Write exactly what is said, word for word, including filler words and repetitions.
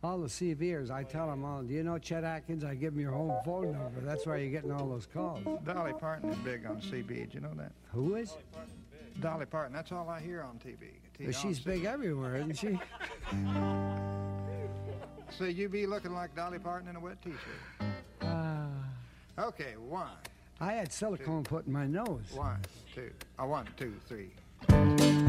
All the C Vers, I tell them all, do you know Chet Atkins? I give them your home phone number. That's why you're getting all those calls. Dolly Parton is big on C B. Did you know that? Who is? Dolly Parton. That's all I hear on T V. Well, she's big everywhere, isn't she? So you be looking like Dolly Parton in a wet T-shirt. Uh, Okay, one. I had silicone put in my nose. One, two. Uh, one, two, three.